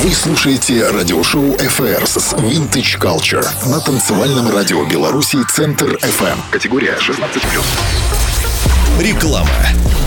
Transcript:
Вы слушаете радиошоу FRS Vintage Culture на танцевальном радио Беларуси Центр FM. Категория 16+. Реклама.